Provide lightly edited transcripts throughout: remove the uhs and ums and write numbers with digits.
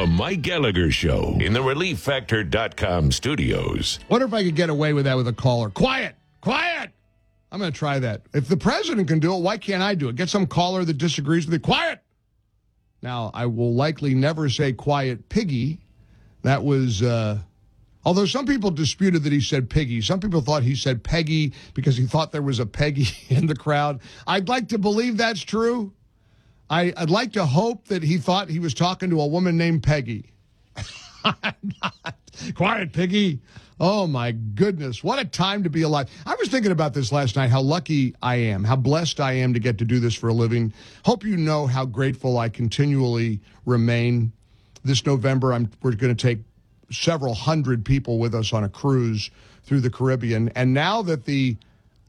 The Mike Gallagher Show in the ReliefFactor.com studios. Wonder if I could get away with that with a caller. Quiet! Quiet! I'm going to try that. If the president can do it, why can't I do it? Get some caller that disagrees with it. Quiet! Now, I will likely never say quiet piggy. That was, although some people disputed that he said piggy. Some people thought he said Peggy because he thought there was a Peggy in the crowd. I'd like to believe that's true. I'd like to hope that he thought he was talking to a woman named Peggy. I'm not. Quiet, piggy. Oh, my goodness. What a time to be alive. I was thinking about this last night, how lucky I am, how blessed I am to get to do this for a living. Hope you know how grateful I continually remain. This November, we're going to take several hundred people with us on a cruise through the Caribbean. And now that the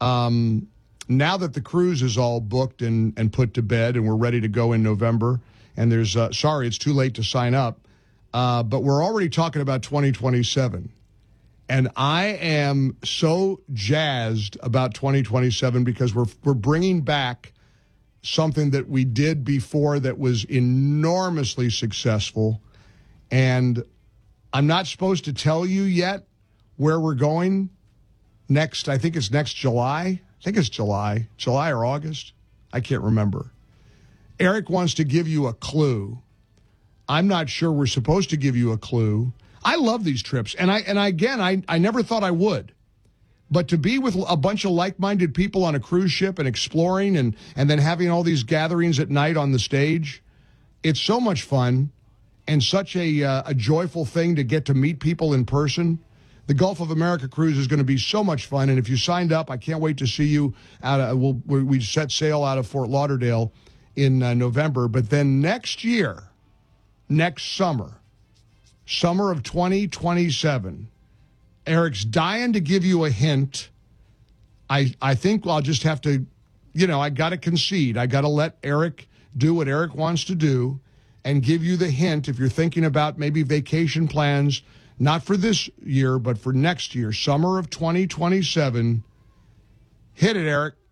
cruise is all booked and put to bed and we're ready to go in November, and there's, sorry, it's too late to sign up, but we're already talking about 2027. And I am so jazzed about 2027 because we're bringing back something that we did before that was enormously successful. And I'm not supposed to tell you yet where we're going next. I think it's next July. I think it's July or August. I can't remember. Eric wants to give you a clue. I'm not sure we're supposed to give you a clue. I love these trips, and I never thought I would. But to be with a bunch of like-minded people on a cruise ship and exploring and then having all these gatherings at night on the stage, it's so much fun and such a joyful thing to get to meet people in person. The Gulf of America cruise is going to be so much fun, and if you signed up, I can't wait to see you. We set sail out of Fort Lauderdale in November, but then next summer of 2027, Eric's dying to give you a hint. I think I'll just have to, I got to concede. I got to let Eric do what Eric wants to do and give you the hint if you're thinking about maybe vacation plans, not for this year, but for next year, summer of 2027. Hit it, Eric.